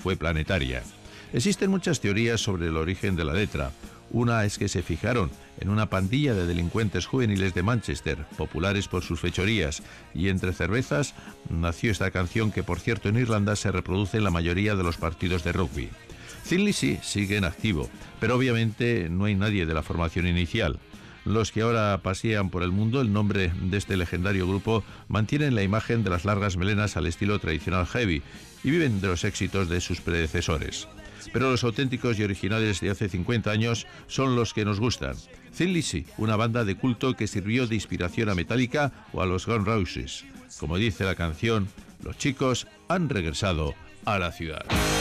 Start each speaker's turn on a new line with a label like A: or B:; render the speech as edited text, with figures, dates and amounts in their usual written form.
A: fue planetaria. Existen muchas teorías sobre el origen de la letra. Una es que se fijaron en una pandilla de delincuentes juveniles de Manchester, populares por sus fechorías, y entre cervezas nació esta canción que, por cierto, en Irlanda se reproduce en la mayoría de los partidos de rugby. Thin Lizzy sigue en activo, pero obviamente no hay nadie de la formación inicial. Los que ahora pasean por el mundo el nombre de este legendario grupo mantienen la imagen de las largas melenas al estilo tradicional heavy y viven de los éxitos de sus predecesores. Pero los auténticos y originales de hace 50 años son los que nos gustan. Thin Lizzy, una banda de culto que sirvió de inspiración a Metallica o a los Guns N' Roses. Como dice la canción, los chicos han regresado a la ciudad.